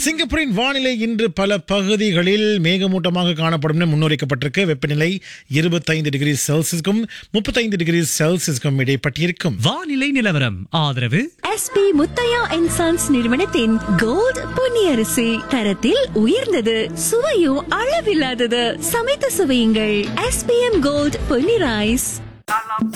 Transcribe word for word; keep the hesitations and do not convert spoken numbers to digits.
சிங்கப்பூரின் வானிலை இன்று பல பகுதிகளில் மேகமூட்டமாக காணப்படும் என முன்னுரைக்கப்பட்டிருக்கு. வெப்பநிலை இருபத்தைந்து டிகிரி செல்சியஸ்க்கும் முப்பத்தைந்து டிகிரி செல்சியஸ்க்கும் இடைப்பட்டிருக்கும். வானிலை நிலவரம் ஆதரவு எஸ்பி முத்தையா அண்ட் சன்ஸ் நிறுவனத்தின் கோல்ட் பொன்னியரிசி. தரத்தில் உயர்ந்தது, சுவையும் அளவில்லாதது. சமைத்து சுவையுங்கள். SPM gold Ponni rice.